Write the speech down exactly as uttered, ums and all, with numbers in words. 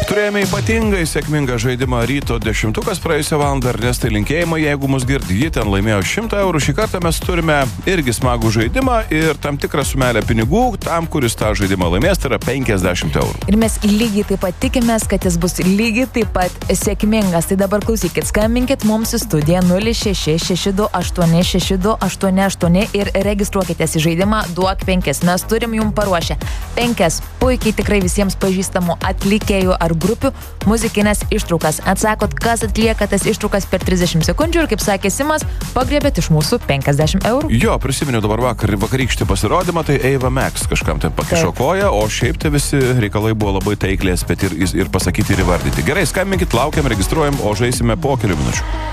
Turėjome ypatingai sėkmingą žaidimą Ryto dešimtukas praėjusią valandą. Ernestai, linkėjimai, jeigu mus girdi, ji ten laimėjo šimtą eurų. Šį kartą mes turime irgi smagų žaidimą ir tam tikrą sumelę pinigų tam, kuris tą žaidimą laimės, tai yra penkiasdešimt eurų. Ir mes lygiai taip pat tikimės, kad jis bus lygiai taip pat sėkmingas. Tai dabar klausykit, skambinkit mums į studiją nulis šeši šeši du aštuoni šeši du aštuoni aštuoni ir registruokitės į žaidimą Duok penkis. Mes turim jums paruošę penkias puikiai tikrai visiems pažįstamų atlikėjų ar grupių muzikinės ištraukas. Atsakot, kas atlieka tas ištraukas per trisdešimt sekundžių ir, kaip sakė Simas, pagriebėt iš mūsų penkiasdešimt eurų. Jo, prisiminiau dabar vakar, vakarykštį pasirodymą, tai Ava Max kažkam ten pakišo koją, o šiaip tai visi reikalai buvo labai taikliai atspėti ir, ir pasakyti ir įvardyti. Gerai, skambinkit, laukiam, registruojam, o žaisime po kelių minučių.